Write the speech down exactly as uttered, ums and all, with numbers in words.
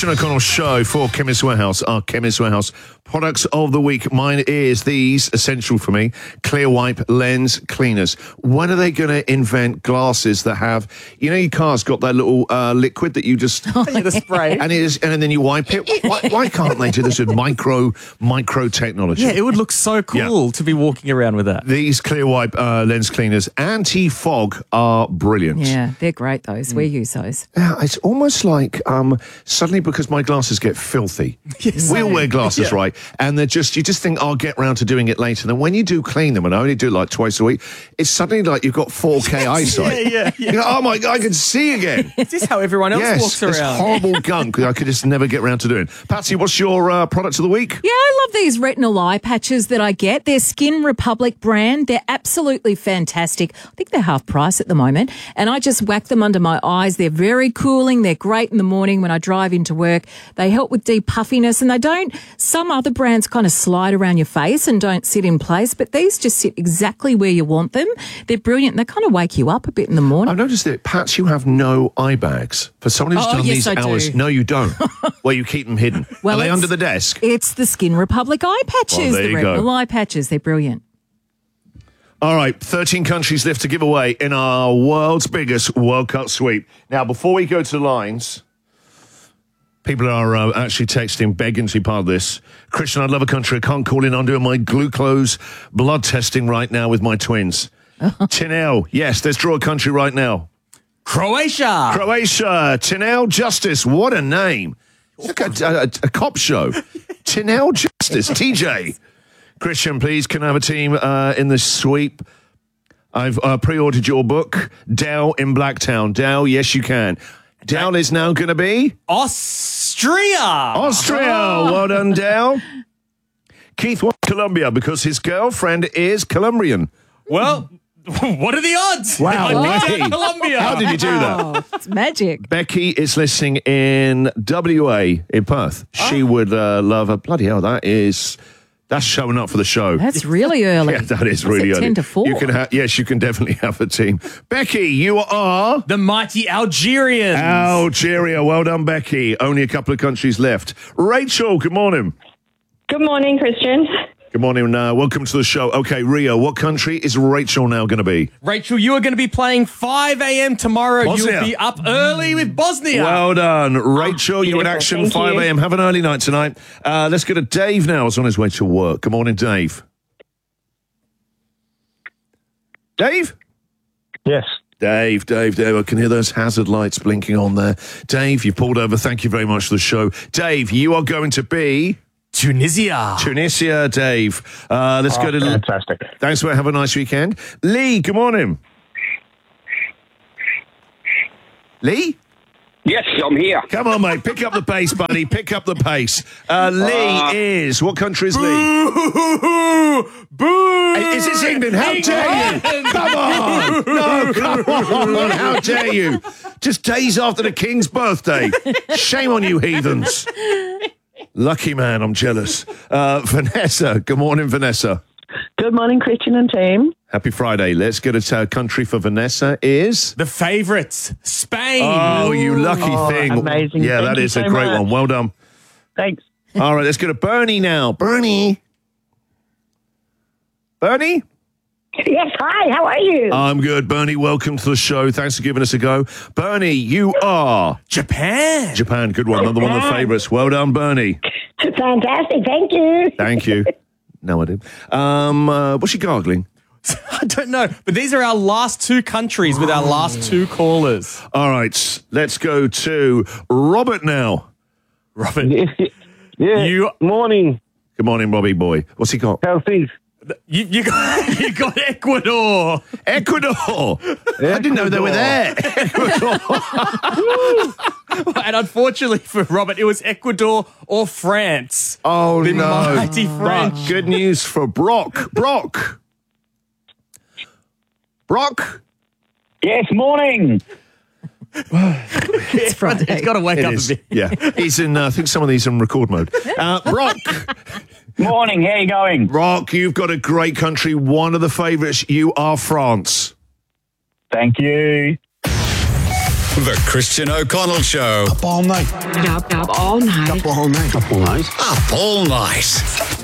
Christian O'Connell's show for Chemist Warehouse, our Chemist Warehouse products of the week. Mine is these, essential for me, Clear Wipe lens cleaners. When are they going to invent glasses that have, you know, your car's got that little uh, liquid that you just... Oh, yeah, the spray. And, it is, and then you wipe it. Why, why can't they do this with micro, micro technology? Yeah, it would look so cool Yeah. to be walking around with that. These Clear Wipe uh, lens cleaners, anti-fog, are brilliant. Yeah, they're great, those. We use those. Yeah, it's almost like um, suddenly because my glasses get filthy. Yes. We all wear glasses, Yeah. right? And they're just, you just think, I'll get round to doing it later. And then when you do clean them, and I only do it like twice a week, it's suddenly like you've got four K eyesight. Yeah, yeah, yeah. You go, oh my God, I can see again. Is this how everyone else Yes, walks this around? horrible gunk that I could just never get round to doing. Patsy, what's your uh, product of the week? Yeah, I love these retinal eye patches that I get. They're Skin Republic brand. They're absolutely fantastic. I think they're half price at the moment. And I just whack them under my eyes. They're very cooling. They're great in the morning when I drive into work. They help with deep puffiness, and they don't, some other brands kind of slide around your face and don't sit in place, but these just sit exactly where you want them. They're brilliant. They kind of wake you up a bit in the morning. I've noticed that, Pats, you have no eye bags. For someone who's Oh, done yes, these I do. hours, no, you don't. Well, you keep them hidden. Well, Are they it's- under the desk? It's the Skin Republic eye patches, Well, there the you go. retinal eye patches. They're brilliant. All right, thirteen countries left to give away in our world's biggest World Cup sweep. Now, before we go to the lines, people are uh, actually texting, begging to be part of this. Christian, I love a country. I can't call in. I'm doing my glucose blood testing right now with my twins. Tinel, yes, let's draw a country right now. Croatia. Croatia, Tinel Justice, what a name. It's like a, a, a cop show. Tinel Justice, T J. Christian, please, can I have a team uh, in the sweep? I've uh, pre-ordered your book, Dow in Blacktown. Dow, yes, you can. Dow is now going to be? Austria. Austria. Well done, Dow. Keith wants Colombia because his girlfriend is Colombian. Well, what are the odds? Wow, I picked way. out Colombia. How did you do that? Oh, it's magic. Becky is listening in W A in Perth. She would uh, love her. Bloody hell, that is... That's showing up for the show. That's really early. Yeah, that is What's really it, early. ten to four. You can ha- yes, you can definitely have a team. Becky, you are The mighty Algerians. Algeria. Well done, Becky. Only a couple of countries left. Rachel, good morning. Good morning, Christian. Good morning. Uh, welcome to the show. Okay, Rio, what country is Rachel now going to be? Rachel, you are going to be playing five a.m. tomorrow. Bosnia. You'll be up early with Bosnia. Well done. Rachel, you in beautiful. action, Thank five you. a.m. Have an early night tonight. Uh, let's go to Dave now. He's on his way to work. Good morning, Dave. Dave? Yes. Dave, Dave, Dave, I can hear those hazard lights blinking on there. Dave, you pulled over. Thank you very much for the show. Dave, you are going to be Tunisia. Tunisia, Dave. Uh, let's Oh, go to... fantastic. Thanks for have a nice weekend. Lee, good morning. Lee? Yes, I'm here. Come on, mate. Pick up the pace, buddy. Pick up the pace. Uh, Lee Uh, is... What country is Lee? Boo! Hey, is this England? How dare you? Come on. No, come on. How dare you? Just days after the King's birthday. Shame on you, heathens. Lucky man, I'm jealous. Uh, Vanessa. Good morning, Vanessa. Good morning, Christian and team. Happy Friday. Let's go to our country for Vanessa is... The favourites, Spain. Oh, you lucky Oh, thing. amazing. Yeah, Thank that you is a so great much. one. Well done. Thanks. All right, let's go to Bernie now. Bernie. Bernie? Yes, hi, how are you? I'm good. Bernie, welcome to the show. Thanks for giving us a go. Bernie, you are... Japan. Japan, good one. Another one of the favourites. Well done, Bernie. Fantastic, thank you. Thank you. No, I didn't. Um, uh, was she gargling? I don't know, but these are our last two countries with our last two callers. All right, let's go to Robert now. Robert, Yeah. You- Morning. Good morning, Robbie boy. What's he got? How's things? you, you got you got Ecuador. Ecuador. I didn't know they were there. Ecuador. And unfortunately for Robert, it was Ecuador or France. Oh, The no. mighty French. But good news for Brock. Brock. Brock. Yes, morning. It's Friday. He's got to wake It up is. a bit. Yeah. He's in, uh, I think some of these are in record mode. Uh, Brock. Morning, how you going? Brock, you've got a great country. One of the favourites. You are France. Thank you. The Christian O'Connell Show. Up all night. Up, up all night. Up all night. Up all night. Up all night.